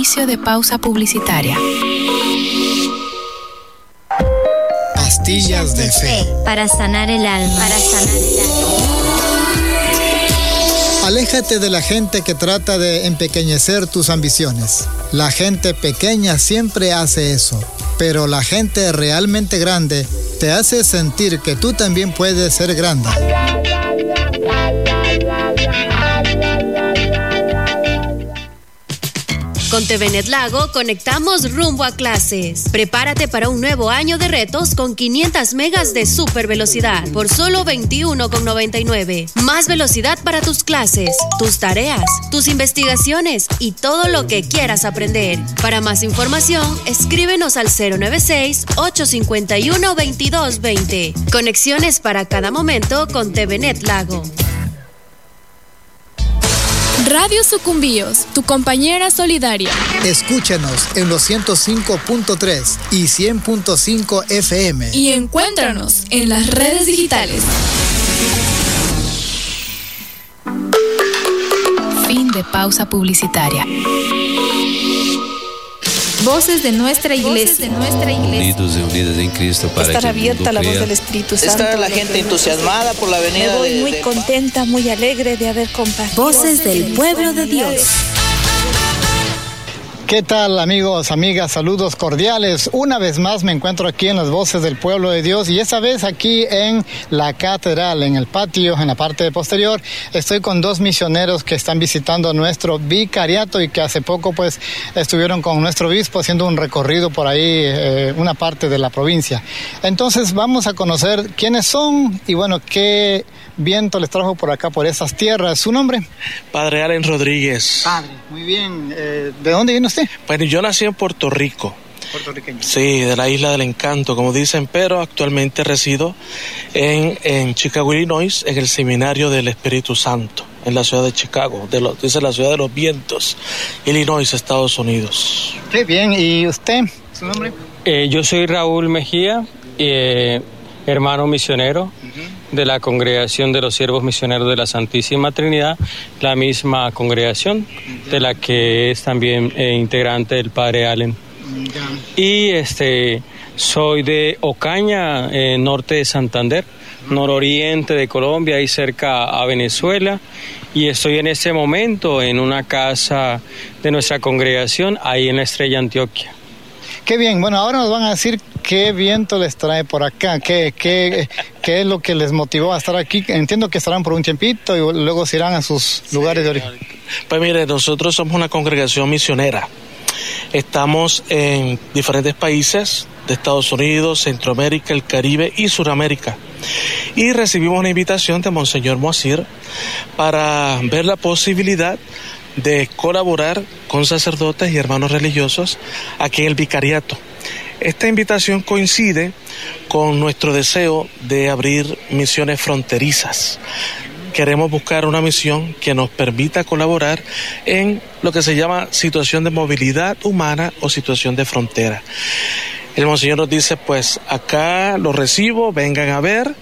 Inicio de pausa publicitaria. Pastillas de fe. Para sanar el alma. Aléjate de la gente que trata de empequeñecer tus ambiciones. La gente pequeña siempre hace eso, pero la gente realmente grande te hace sentir que tú también puedes ser grande. Con TVNet Lago conectamos rumbo a clases. Prepárate para un nuevo año de retos con 500 megas de super velocidad por solo $21.99. Más velocidad para tus clases, tus tareas, tus investigaciones y todo lo que quieras aprender. Para más información, escríbenos al 096-851-2220. Conexiones para cada momento con TVNet Lago. Radio Sucumbíos, tu compañera solidaria. Escúchanos en los 105.3 y 100.5 FM. Y encuéntranos en las redes digitales. Fin de pausa publicitaria. Voces de nuestra iglesia. Unidos y unidas en Cristo para estar abierta a la voz del Espíritu Santo. Está la gente entusiasmada por la venida. Me voy muy contenta, muy alegre de haber compartido. Voces del pueblo de Dios. ¿Qué tal, amigos, amigas? Saludos cordiales. Una vez más me encuentro aquí en las Voces del Pueblo de Dios y esta vez aquí en la catedral, en el patio, en la parte posterior. Estoy con dos misioneros que están visitando nuestro vicariato y que hace poco pues estuvieron con nuestro obispo haciendo un recorrido por ahí, una parte de la provincia. Entonces vamos a conocer quiénes son y bueno, qué viento les trajo por acá, por esas tierras. ¿Su nombre? Padre Allen Rodríguez. Padre, muy bien. ¿De dónde viene usted? Bueno, yo nací en Puerto Rico. Puertorriqueño. Sí, de la Isla del Encanto, como dicen, pero actualmente resido en Chicago, Illinois, en el Seminario del Espíritu Santo, en la ciudad de Chicago, dice la ciudad de los vientos, Illinois, Estados Unidos. Qué bien. ¿Y usted? ¿Su nombre? Yo soy Raúl Mejía, hermano misionero de la Congregación de los Siervos Misioneros de la Santísima Trinidad, la misma congregación de la que es también integrante el Padre Allen. Y soy de Ocaña, norte de Santander, nororiente de Colombia, ahí cerca a Venezuela, y estoy en este momento en una casa de nuestra congregación, ahí en la Estrella Antioquia. Qué bien. Bueno, ahora nos van a decir qué viento les trae por acá, qué es lo que les motivó a estar aquí. Entiendo que estarán por un tiempito y luego se irán a sus lugares de origen. Pues mire, nosotros somos una congregación misionera. Estamos en diferentes países de Estados Unidos, Centroamérica, el Caribe y Suramérica. Y recibimos una invitación de Monseñor Moacir para ver la posibilidad de colaborar con sacerdotes y hermanos religiosos aquí en el vicariato. Esta invitación coincide con nuestro deseo de abrir misiones fronterizas. Queremos buscar una misión que nos permita colaborar en lo que se llama situación de movilidad humana o situación de frontera. El Monseñor nos dice, pues acá lo recibo, vengan a ver,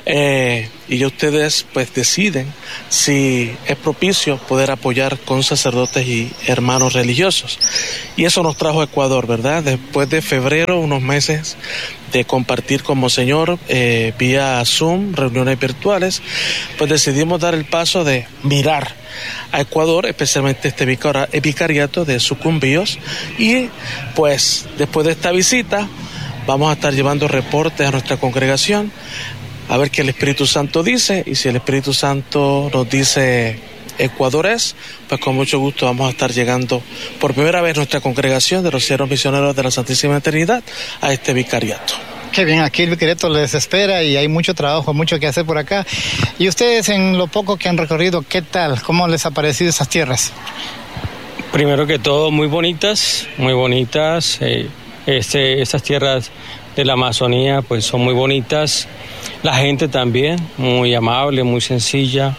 y ya ustedes pues deciden si es propicio poder apoyar con sacerdotes y hermanos religiosos. Y eso nos trajo a Ecuador, ¿verdad? Después de febrero, unos meses de compartir con Monseñor vía Zoom, reuniones virtuales, pues decidimos dar el paso de mirar a Ecuador, especialmente este vicariato de Sucumbíos, y pues después de esta visita vamos a estar llevando reportes a nuestra congregación a ver qué el Espíritu Santo dice, y si el Espíritu Santo nos dice Ecuador es, pues con mucho gusto vamos a estar llegando por primera vez nuestra congregación de los Siervos Misioneros de la Santísima Trinidad a este vicariato. Qué bien, aquí el vicariato les espera y hay mucho trabajo, mucho que hacer por acá. Y ustedes, en lo poco que han recorrido, ¿qué tal? ¿Cómo les ha parecido esas tierras? Primero que todo, muy bonitas, muy bonitas. Estas tierras de la Amazonía pues son muy bonitas. La gente también, muy amable, muy sencilla.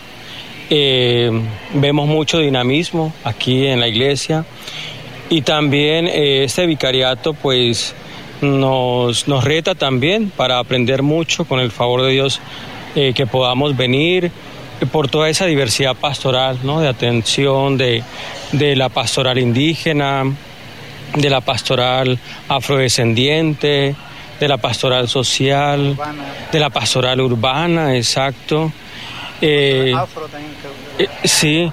Vemos mucho dinamismo aquí en la iglesia. Y también este vicariato pues nos reta también para aprender mucho con el favor de Dios, que podamos venir por toda esa diversidad pastoral, ¿no? De atención de la pastoral indígena, de la pastoral afrodescendiente, de la pastoral social, de la pastoral urbana, exacto. Sí,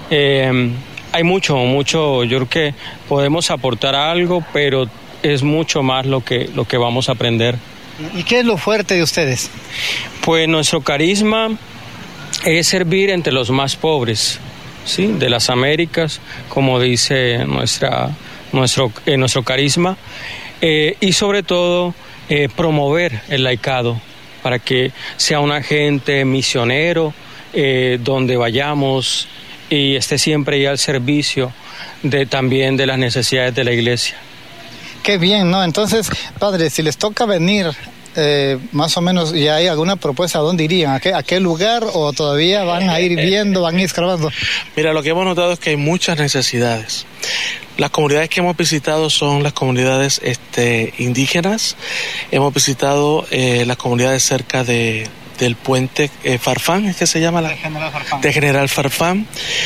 hay mucho, yo creo que podemos aportar algo, pero es mucho más lo que vamos a aprender. ¿Y qué es lo fuerte de ustedes? Pues nuestro carisma es servir entre los más pobres, ¿sí? De las Américas, como dice nuestro carisma, y sobre todo promover el laicado para que sea un agente misionero donde vayamos y esté siempre ya al servicio también de las necesidades de la iglesia. Qué bien, ¿no? Entonces, padre, si les toca venir, más o menos, ¿ya hay alguna propuesta? ¿A dónde irían? ¿A qué lugar? ¿O todavía van a ir viendo, van a ir escarbando? Mira, lo que hemos notado es que hay muchas necesidades. Las comunidades que hemos visitado son las comunidades indígenas. Hemos visitado las comunidades cerca del puente Farfán, ¿es que se llama? De General Farfán.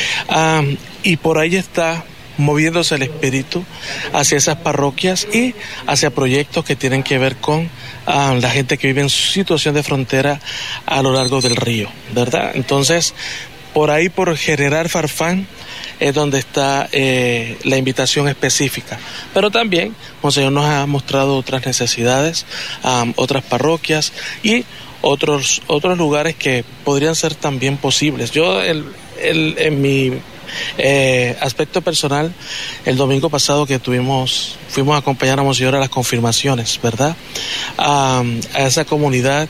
Y por ahí está moviéndose el espíritu hacia esas parroquias y hacia proyectos que tienen que ver con la gente que vive en situación de frontera a lo largo del río, ¿verdad? Entonces, por ahí, por General Farfán, es donde está la invitación específica. Pero también, Monseñor nos ha mostrado otras necesidades, otras parroquias y otros lugares que podrían ser también posibles. Yo, en mi aspecto personal, el domingo pasado que fuimos a acompañar a Monseñor a las confirmaciones, ¿verdad? A esa comunidad,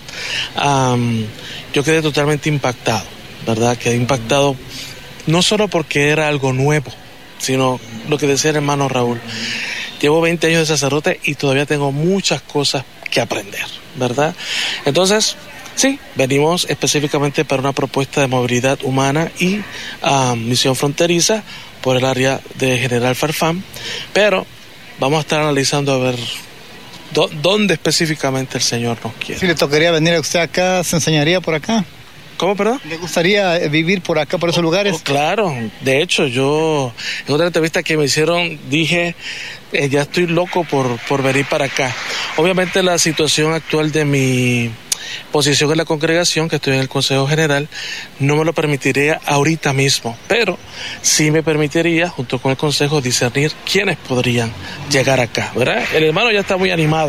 yo quedé totalmente impactado, ¿verdad? Quedé impactado no solo porque era algo nuevo, sino lo que decía el hermano Raúl. Llevo 20 años de sacerdote y todavía tengo muchas cosas que aprender, ¿verdad? Entonces, sí, venimos específicamente para una propuesta de movilidad humana y misión fronteriza por el área de General Farfán, pero vamos a estar analizando a ver dónde específicamente el Señor nos quiere. Si le tocaría venir a usted acá, ¿se enseñaría por acá? ¿Cómo, perdón? ¿Le gustaría vivir por acá, por esos lugares? Claro, de hecho, yo en otra entrevista que me hicieron dije, ya estoy loco por venir para acá. Obviamente la situación actual de mi posición en la congregación, que estoy en el Consejo General, no me lo permitiría ahorita mismo, pero sí me permitiría, junto con el Consejo, discernir quiénes podrían llegar acá, ¿verdad? El hermano ya está muy animado.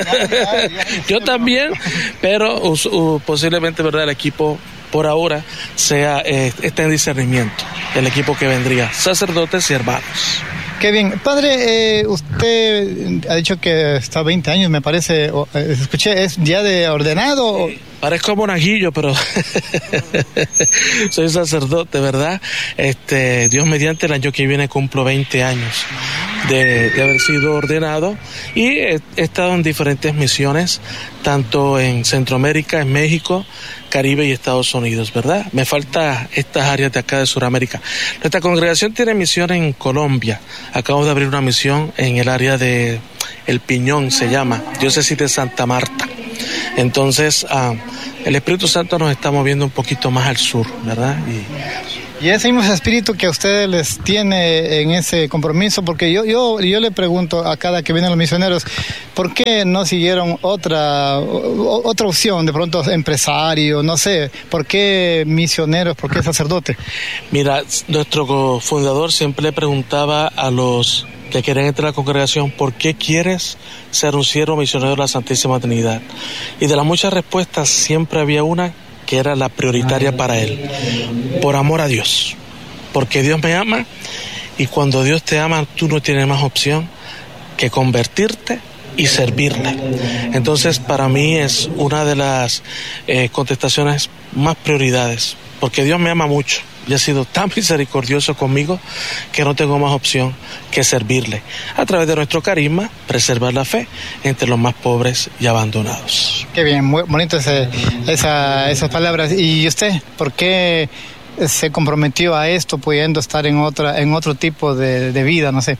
Yo también, pero posiblemente, ¿verdad? El equipo por ahora está en discernimiento, el equipo que vendría, sacerdotes y hermanos. Qué bien. Padre, usted ha dicho que está 20 años, me parece, escuché, ¿es ya de ordenado? Parezco monaguillo, pero soy sacerdote, ¿verdad? Dios mediante, el año que viene cumplo 20 años de haber sido ordenado y he estado en diferentes misiones, tanto en Centroamérica, en México, Caribe y Estados Unidos, ¿verdad? Me falta estas áreas de acá de Sudamérica. Nuestra congregación tiene misión en Colombia. Acabamos de abrir una misión en el área de El Piñón, se llama, diócesis de Santa Marta. Entonces, el Espíritu Santo nos está moviendo un poquito más al sur, ¿verdad? Y ese mismo espíritu que a ustedes les tiene en ese compromiso, porque yo le pregunto a cada que vienen los misioneros, ¿por qué no siguieron otra opción? De pronto empresario, no sé, ¿por qué misioneros? ¿Por qué sacerdote? Mira, nuestro fundador siempre le preguntaba a los que quieren entrar a la congregación, ¿por qué quieres ser un siervo misionero de la Santísima Trinidad? Y de las muchas respuestas siempre había una que era la prioritaria para él: por amor a Dios, porque Dios me ama, y cuando Dios te ama tú no tienes más opción que convertirte y servirle. Entonces, para mí es una de las contestaciones más prioridades, porque Dios me ama mucho y ha sido tan misericordioso conmigo que no tengo más opción que servirle. A través de nuestro carisma, preservar la fe entre los más pobres y abandonados. Qué bien, muy bonito esas palabras. ¿Y usted, por qué se comprometió a esto, pudiendo estar en otro tipo de vida, no sé?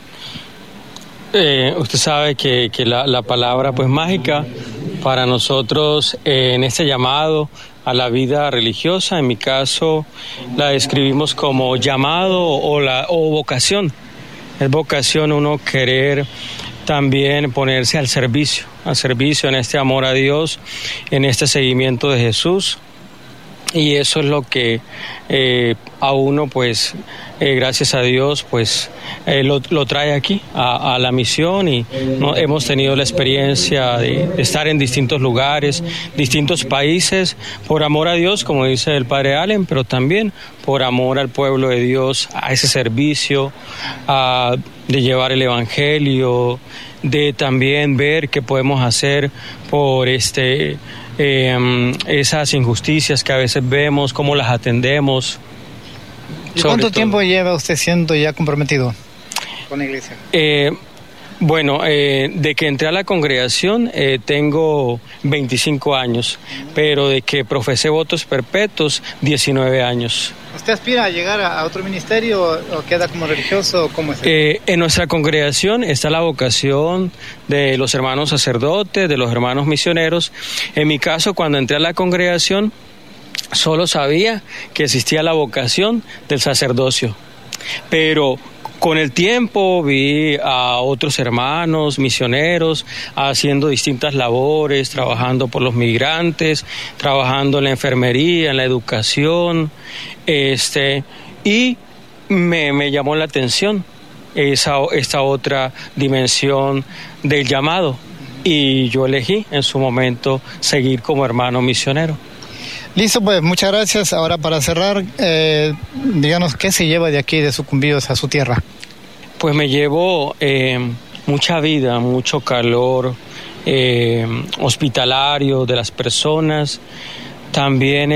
Usted sabe que la palabra pues mágica para nosotros en este llamado a la vida religiosa, en mi caso la describimos como llamado o vocación, Es vocación uno querer también ponerse al servicio en este amor a Dios, en este seguimiento de Jesús. Y eso es lo que a uno, pues, gracias a Dios, pues, lo trae aquí, a la misión. Y hemos tenido la experiencia de estar en distintos lugares, distintos países, por amor a Dios, como dice el Padre Allen, pero también por amor al pueblo de Dios, a ese servicio, de llevar el Evangelio, de también ver qué podemos hacer por esas injusticias que a veces vemos, cómo las atendemos. ¿Y cuánto tiempo lleva usted siendo ya comprometido con la iglesia? De que entré a la congregación tengo 25 años, pero de que profesé votos perpetuos, 19 años. ¿Usted aspira a llegar a otro ministerio o queda como religioso? ¿Cómo es? En nuestra congregación está la vocación de los hermanos sacerdotes, de los hermanos misioneros. En mi caso, cuando entré a la congregación, solo sabía que existía la vocación del sacerdocio, pero con el tiempo vi a otros hermanos misioneros haciendo distintas labores, trabajando por los migrantes, trabajando en la enfermería, en la educación, y me llamó la atención esta otra dimensión del llamado, y yo elegí en su momento seguir como hermano misionero. Listo, pues muchas gracias. Ahora, para cerrar, díganos qué se lleva de aquí, de Sucumbíos, a su tierra. Pues me llevo mucha vida, mucho calor hospitalario de las personas, también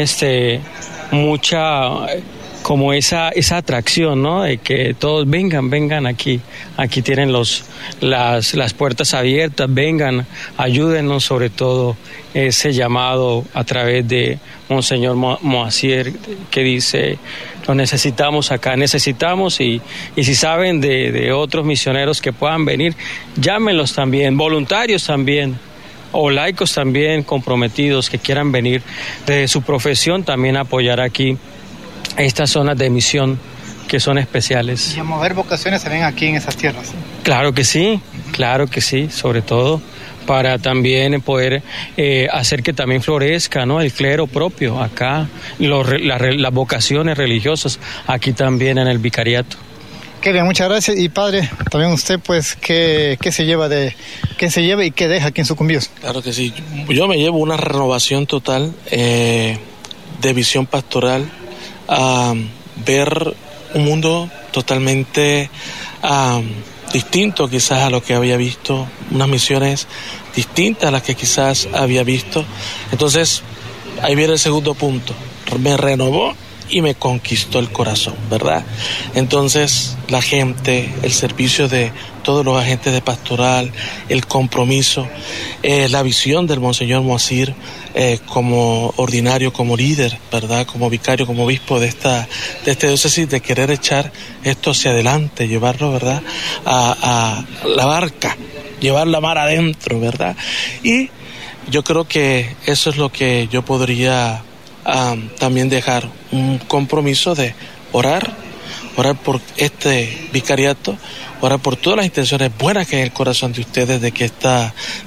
mucha como esa atracción, ¿no? De que todos vengan aquí tienen las puertas abiertas, vengan, ayúdennos, sobre todo ese llamado a través de Monseñor Moasier, que dice: lo necesitamos acá, necesitamos, y si saben de otros misioneros que puedan venir, llámenlos también, voluntarios también, o laicos también comprometidos que quieran venir desde su profesión también a apoyar aquí estas zonas de misión que son especiales. Y a mover vocaciones se ven aquí en esas tierras. Claro que sí, sobre todo para también poder hacer que también florezca, ¿no?, el clero propio acá, las vocaciones religiosas aquí también en el vicariato. Qué bien, muchas gracias. Y padre, también usted, pues, ¿qué se lleva y qué deja aquí en Sucumbíos? Claro que sí, yo me llevo una renovación total de visión pastoral, a ver un mundo totalmente distinto quizás a lo que había visto, unas misiones distintas a las que quizás había visto. Entonces, ahí viene el segundo punto, me renovó y me conquistó el corazón, ¿verdad? Entonces, la gente, el servicio de todos los agentes de pastoral, el compromiso, la visión del Monseñor Moasier como ordinario, como líder, ¿verdad? Como vicario, como obispo de esta diócesis, de querer echar esto hacia adelante, llevarlo, ¿verdad?, a la barca, llevar la mar adentro, ¿verdad? Y yo creo que eso es lo que yo podría también dejar, un compromiso de orar por este vicariato, orar por todas las intenciones buenas que hay en el corazón de ustedes, de que esta